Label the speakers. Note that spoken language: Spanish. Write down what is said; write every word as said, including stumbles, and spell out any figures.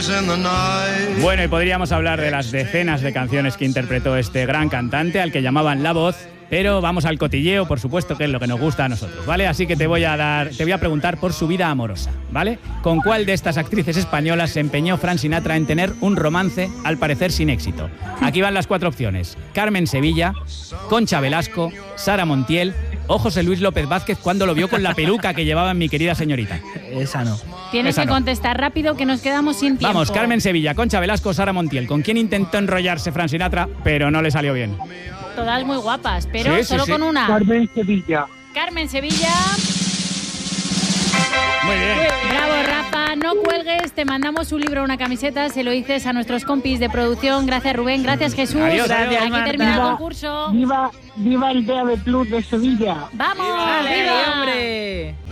Speaker 1: Bueno, y podríamos hablar de las decenas de canciones que interpretó este gran cantante, al que llamaban La Voz, pero vamos al cotilleo, por supuesto, que es lo que nos gusta a nosotros, ¿vale? Así que te voy a dar, te voy a preguntar por su vida amorosa, ¿vale? ¿Con cuál de estas actrices españolas se empeñó Frank Sinatra en tener un romance, al parecer sin éxito? Aquí van las cuatro opciones: Carmen Sevilla, Concha Velasco, Sara Montiel o José Luis López Vázquez cuando lo vio con la peluca que llevaba mi querida señorita.
Speaker 2: Esa no.
Speaker 3: Tienes
Speaker 1: Esa
Speaker 3: que
Speaker 1: no.
Speaker 3: contestar rápido, que nos quedamos sin tiempo.
Speaker 1: Vamos, Carmen Sevilla, Concha Velasco, Sara Montiel. ¿Con quién intentó enrollarse Frank Sinatra, pero no le salió bien?
Speaker 3: Todas muy guapas, pero
Speaker 1: Sí, sí,
Speaker 3: solo
Speaker 1: sí.
Speaker 3: con una.
Speaker 4: Carmen Sevilla.
Speaker 3: Carmen Sevilla.
Speaker 1: Muy bien.
Speaker 3: Bravo, Rafa. No cuelgues, te mandamos un libro o una camiseta. Se lo dices a nuestros compis de producción. Gracias, Rubén. Gracias, Jesús.
Speaker 1: Adiós,
Speaker 2: adiós,
Speaker 3: Aquí
Speaker 2: Marta.
Speaker 3: termina el
Speaker 4: Viva,
Speaker 3: concurso.
Speaker 4: viva, viva el D A B Plus de Sevilla.
Speaker 3: ¡Vamos!
Speaker 2: ¡Vale,
Speaker 3: ¡Viva!
Speaker 2: hombre!